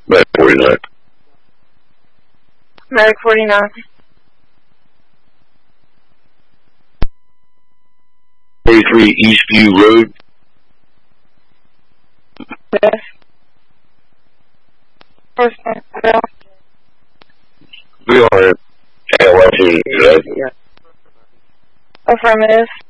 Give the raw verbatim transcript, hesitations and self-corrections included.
Medic forty-nine. Medic forty-nine. forty-three Eastview Road. Yes. First one, Bill. We are at L F today. Affirmative.